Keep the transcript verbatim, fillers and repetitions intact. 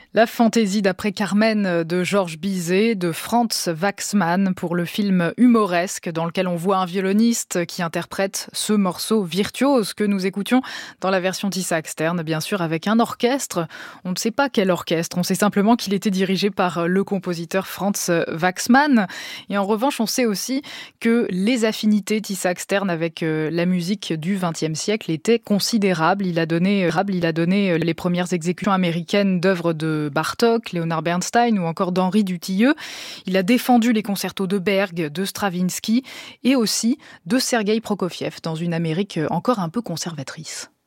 La fantaisie d'après Carmen de Georges Bizet, de Franz Waxman pour le film humoresque dans lequel on voit un violoniste qui interprète ce morceau virtuose que nous écoutions dans la version Tissa Externe, bien sûr avec un orchestre. On ne sait pas quel orchestre, on sait simplement qu'il était dirigé par le compositeur Franz Waxman. Et en revanche, on sait aussi que les affinités Tissa Externe avec la musique du vingtième siècle étaient considérables. Il a donné, il a donné les premières exécutions américaines d'œuvres de Bartók, Léonard Bernstein ou encore d'Henri Dutilleux. Il a défendu les concertos de Berg, de Stravinsky et aussi de Sergueï Prokofiev dans une Amérique encore un peu conservatrice.